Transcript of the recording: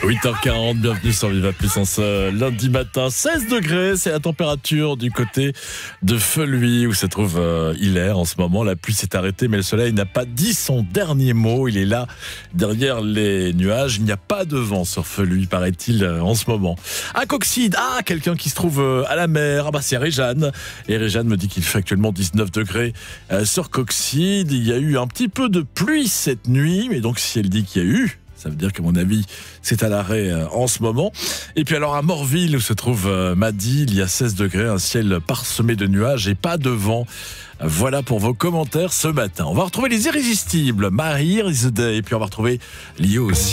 8h40, bienvenue sur Viva Plus en ce lundi matin. 16 degrés, c'est la température du côté de Feluy où se trouve Hilaire en ce moment. La pluie s'est arrêtée, mais le soleil n'a pas dit son dernier mot. Il est là, derrière les nuages. Il n'y a pas de vent sur Feluy, paraît-il, en ce moment. À Coxyde, quelqu'un qui se trouve à la mer. C'est Réjeanne. Et Réjeanne me dit qu'il fait actuellement 19 degrés sur Coxyde. Il y a eu un petit peu de pluie cette nuit, mais donc si elle dit qu'il y a eu, ça veut dire qu'à mon avis, c'est à l'arrêt en ce moment. Et puis alors à Morville, où se trouve Madi, il y a 16 degrés, un ciel parsemé de nuages et pas de vent. Voilà pour vos commentaires ce matin. On va retrouver les irrésistibles, Mahir is the day, et puis on va retrouver Lio aussi.